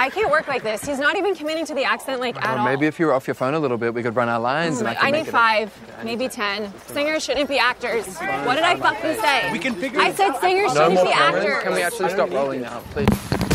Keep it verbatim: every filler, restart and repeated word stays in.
I can't work like this. He's not even committing to the accent, like, at Or all. maybe if you were off your phone a little bit, we could run our lines. Oh and I, my- can I make need it five, maybe ten. Singers shouldn't be actors. What did I fucking say? We can figure I said singers No shouldn't more be cameras. actors. Can we actually stop rolling now, please?